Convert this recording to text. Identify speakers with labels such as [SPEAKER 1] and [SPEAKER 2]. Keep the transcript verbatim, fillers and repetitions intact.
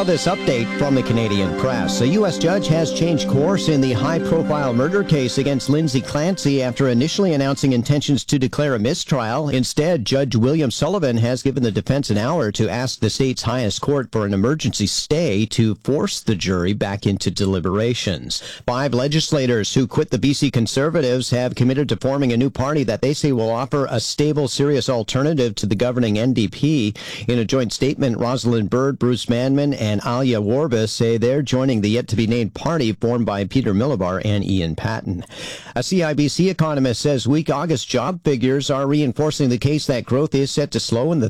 [SPEAKER 1] Now this update from the Canadian Press. A U S judge has changed course in the high-profile murder case against Lindsay Clancy after initially announcing intentions to declare a mistrial. Instead, Judge William Sullivan has given the defense an hour to ask the state's highest court for an emergency stay to force the jury back into deliberations. Five legislators who quit the B C Conservatives have committed to forming a new party that they say will offer a stable, serious alternative to the governing N D P. In a joint statement, Rosalind Byrd, Bruce Manman, and Alia Warba say they're joining the yet-to-be-named party formed by Peter Millibar and Ian Patten. A C I B C economist says weak August job figures are reinforcing the case that growth is set to slow in the